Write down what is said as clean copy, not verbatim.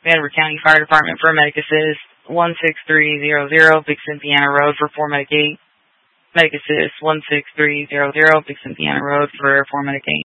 Vanderbilt County Fire Department for Medic Assist 16300 Big Cynthiana Road for 4 Medic 8. Medic Assist 16300 Big Cynthiana Road for 4 Medic 8.